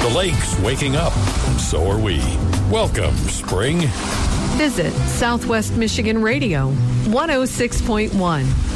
The lake's waking up. So are we. Welcome, spring. Visit Southwest Michigan Radio, 106.1.